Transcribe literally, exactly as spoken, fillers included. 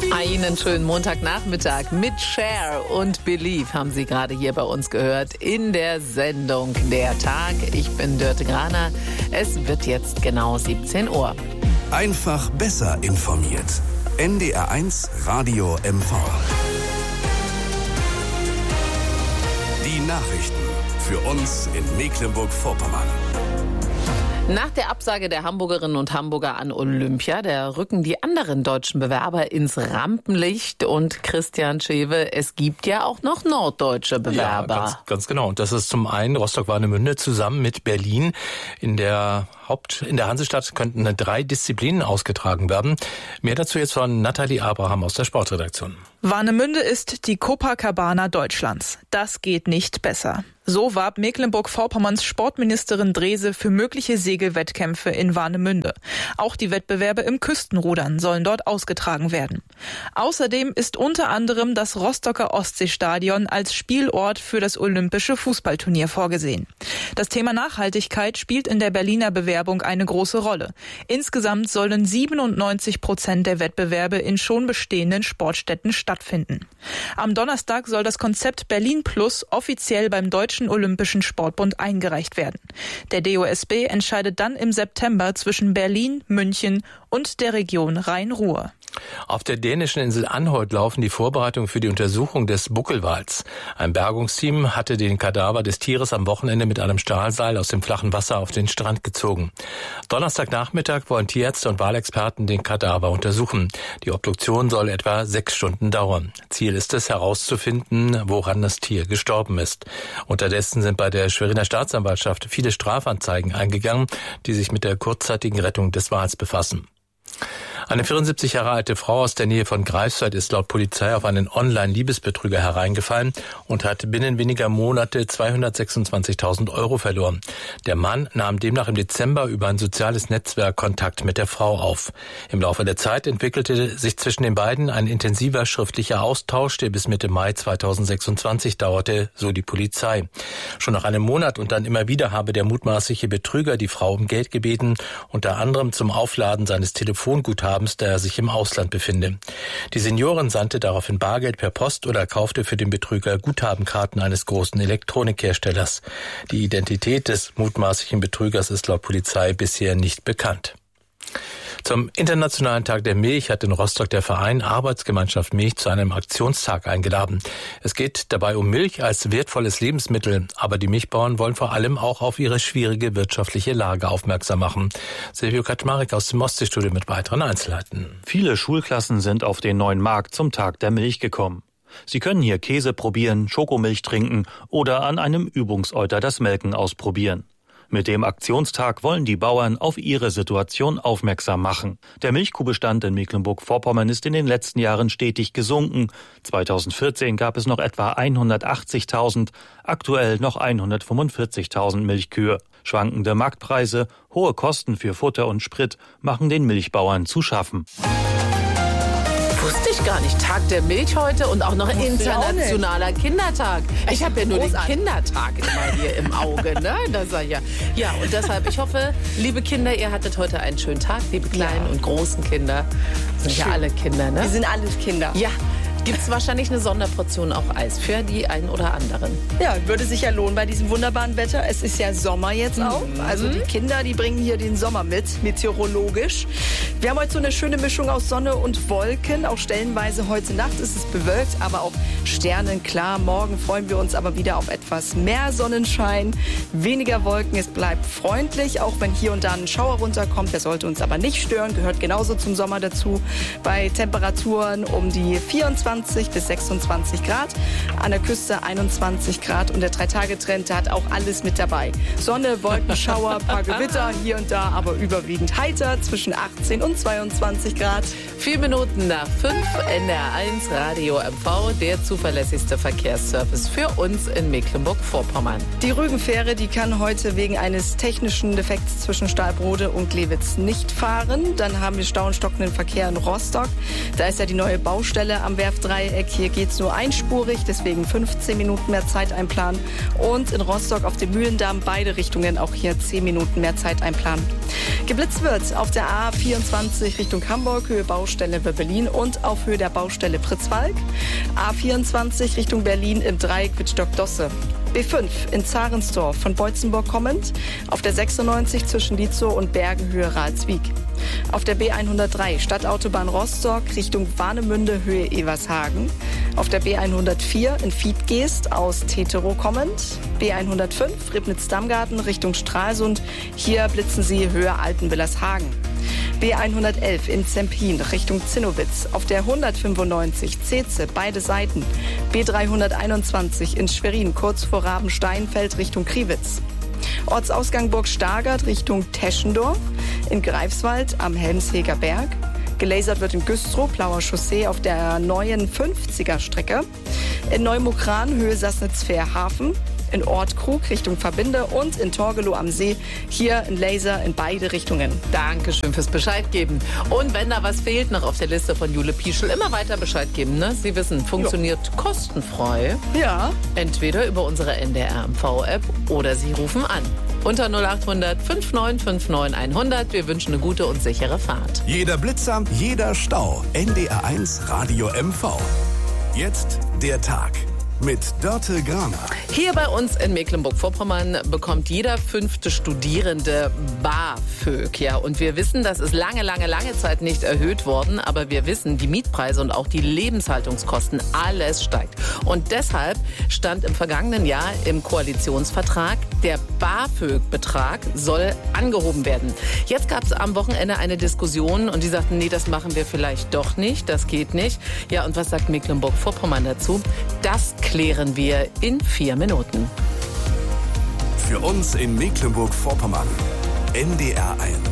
Einen schönen Montagnachmittag mit Cher und Believe haben Sie gerade hier bei uns gehört in der Sendung Der Tag. Ich bin Dörte Graner. Es wird jetzt genau siebzehn Uhr. Einfach besser informiert. N D R eins Radio M V. Die Nachrichten für uns in Mecklenburg-Vorpommern. Nach der Absage der Hamburgerinnen und Hamburger an Olympia, da rücken die anderen deutschen Bewerber ins Rampenlicht. Und Christian Schewe, es gibt ja auch noch norddeutsche Bewerber. Ja, ganz, ganz genau. Und das ist zum einen Rostock-Warnemünde zusammen mit Berlin. In der Haupt, in der Hansestadt könnten drei Disziplinen ausgetragen werden. Mehr dazu jetzt von Nathalie Abraham aus der Sportredaktion. Warnemünde ist die Copacabana Deutschlands. Das geht nicht besser. So warb Mecklenburg-Vorpommerns Sportministerin Drese für mögliche Segelwettkämpfe in Warnemünde. Auch die Wettbewerbe im Küstenrudern sollen dort ausgetragen werden. Außerdem ist unter anderem das Rostocker Ostseestadion als Spielort für das olympische Fußballturnier vorgesehen. Das Thema Nachhaltigkeit spielt in der Berliner Bewerbung eine große Rolle. Insgesamt sollen siebenundneunzig Prozent der Wettbewerbe in schon bestehenden Sportstätten stattfinden. Am Donnerstag soll das Konzept Berlin Plus offiziell beim Deutschen Olympischen Sportbund eingereicht werden. Der D O S B entscheidet dann im September zwischen Berlin, München und der Region Rhein-Ruhr. Auf der dänischen Insel Anholt laufen die Vorbereitungen für die Untersuchung des Buckelwals. Ein Bergungsteam hatte den Kadaver des Tieres am Wochenende mit einem Stahlseil aus dem flachen Wasser auf den Strand gezogen. Donnerstagnachmittag wollen Tierärzte und Walexperten den Kadaver untersuchen. Die Obduktion soll etwa sechs Stunden dauern. Ziel ist es, herauszufinden, woran das Tier gestorben ist. Unterdessen sind bei der Schweriner Staatsanwaltschaft viele Strafanzeigen eingegangen, die sich mit der kurzzeitigen Rettung des Wals befassen. Eine vierundsiebzig Jahre alte Frau aus der Nähe von Greifswald ist laut Polizei auf einen Online-Liebesbetrüger hereingefallen und hat binnen weniger Monate zweihundertsechsundzwanzigtausend Euro verloren. Der Mann nahm demnach im Dezember über ein soziales Netzwerk Kontakt mit der Frau auf. Im Laufe der Zeit entwickelte sich zwischen den beiden ein intensiver schriftlicher Austausch, der bis Mitte Mai zweitausendsechsundzwanzig dauerte, so die Polizei. Schon nach einem Monat und dann immer wieder habe der mutmaßliche Betrüger die Frau um Geld gebeten, unter anderem zum Aufladen seines Telefonguthabens, da er sich im Ausland befinde. Die Seniorin sandte daraufhin Bargeld per Post oder kaufte für den Betrüger Guthabenkarten eines großen Elektronikherstellers. Die Identität des mutmaßlichen Betrügers ist laut Polizei bisher nicht bekannt. Zum Internationalen Tag der Milch hat in Rostock der Verein Arbeitsgemeinschaft Milch zu einem Aktionstag eingeladen. Es geht dabei um Milch als wertvolles Lebensmittel, aber die Milchbauern wollen vor allem auch auf ihre schwierige wirtschaftliche Lage aufmerksam machen. Silvio Kaczmarek aus dem Ostseestudio mit weiteren Einzelheiten. Viele Schulklassen sind auf den neuen Markt zum Tag der Milch gekommen. Sie können hier Käse probieren, Schokomilch trinken oder an einem Übungseuter das Melken ausprobieren. Mit dem Aktionstag wollen die Bauern auf ihre Situation aufmerksam machen. Der Milchkuhbestand in Mecklenburg-Vorpommern ist in den letzten Jahren stetig gesunken. zweitausendvierzehn gab es noch etwa hundertachtzigtausend, aktuell noch hundertfünfundvierzigtausend Milchkühe. Schwankende Marktpreise, hohe Kosten für Futter und Sprit machen den Milchbauern zu schaffen. Wusste ich gar nicht. Tag der Milch heute und auch noch internationaler Kindertag. Ich habe ja nur den Kindertag immer hier im Auge. Ne? Das war ja. ja, und deshalb, ich hoffe, liebe Kinder, ihr hattet heute einen schönen Tag. Liebe kleinen ja. und großen Kinder. Sind Schön. ja alle Kinder, ne? Wir sind alle Kinder. Ja. Gibt es wahrscheinlich eine Sonderportion auch Eis für die einen oder anderen. Ja, würde sich ja lohnen bei diesem wunderbaren Wetter. Es ist ja Sommer jetzt auch. Mhm. Also die Kinder, die bringen hier den Sommer mit, meteorologisch. Wir haben heute so eine schöne Mischung aus Sonne und Wolken. Auch stellenweise heute Nacht ist es bewölkt, aber auch sternenklar. Morgen freuen wir uns aber wieder auf etwas mehr Sonnenschein, weniger Wolken. Es bleibt freundlich, auch wenn hier und da ein Schauer runterkommt. Der sollte uns aber nicht stören, gehört genauso zum Sommer dazu. Bei Temperaturen um die vierundzwanzig bis sechsundzwanzig Grad, an der Küste einundzwanzig Grad und der Drei-Tage-Trend, der hat auch alles mit dabei. Sonne, Wolkenschauer, paar Gewitter hier und da, aber überwiegend heiter zwischen achtzehn und zweiundzwanzig Grad. Vier Minuten nach fünf, N D R eins Radio M V, der zuverlässigste Verkehrsservice für uns in Mecklenburg-Vorpommern. Die Rügenfähre, die kann heute wegen eines technischen Defekts zwischen Stahlbrode und Glewitz nicht fahren. Dann haben wir Stau und stockenden Verkehr in Rostock. Da ist ja die neue Baustelle am Werft Gladbach-Dreieck, hier geht es nur einspurig, deswegen fünfzehn Minuten mehr Zeit einplanen. Und in Rostock auf dem Mühlendamm beide Richtungen, auch hier zehn Minuten mehr Zeit einplanen. Geblitzt wird auf der A vierundzwanzig Richtung Hamburg, Höhe Baustelle bei Berlin und auf Höhe der Baustelle Pritzwalk. A vierundzwanzig Richtung Berlin im Dreieck Wittstock-Dosse. B fünf in Zarensdorf von Beutzenburg kommend, auf der sechsundneunzig zwischen Lietzow und Bergen Höhe Ralswiek. Auf der B hundertdrei Stadtautobahn Rostock Richtung Warnemünde Höhe Evershagen. Auf der B hundertvier in Fiedgeest aus Teterow kommend. B hundertfünf Ribnitz-Damgarten Richtung Stralsund, hier blitzen Sie Höhe Altenwillershagen. B hundertelf in Zempin Richtung Zinnowitz, auf der hundertfünfundneunzig Zeze beide Seiten. B dreihunderteinundzwanzig in Schwerin kurz vor Rabensteinfeld Richtung Kriwitz. Ortsausgang Burg Stargard Richtung Teschendorf, in Greifswald am Helmsheger Berg. Gelasert wird in Güstrow, Plauer Chaussee auf der neuen fünfziger Strecke. In Neumukran Höhe Sassnitz-Fährhafen. In Ortkrug Richtung Verbinde und in Torgelow am See, hier in Laser in beide Richtungen. Dankeschön fürs Bescheid geben. Und wenn da was fehlt noch auf der Liste von Jule Pieschel, immer weiter Bescheid geben. Ne? Sie wissen, funktioniert jo. kostenfrei. Ja. Entweder über unsere N D R M V-App oder Sie rufen an. Unter null acht hundert fünf neun fünf neun hundert. Wir wünschen eine gute und sichere Fahrt. Jeder Blitzer, jeder Stau. N D R eins Radio M V. Jetzt der Tag. Mit Dörte Graner. Hier bei uns in Mecklenburg-Vorpommern bekommt jeder fünfte Studierende BAföG. Ja, und wir wissen, das ist lange, lange, lange Zeit nicht erhöht worden. Aber wir wissen, die Mietpreise und auch die Lebenshaltungskosten, alles steigt. Und deshalb stand im vergangenen Jahr im Koalitionsvertrag, der BAföG-Betrag soll angehoben werden. Jetzt gab es am Wochenende eine Diskussion und die sagten, nee, das machen wir vielleicht doch nicht, das geht nicht. Ja, und was sagt Mecklenburg-Vorpommern dazu? Das klären wir in vier Minuten. Für uns in Mecklenburg-Vorpommern. N D R eins.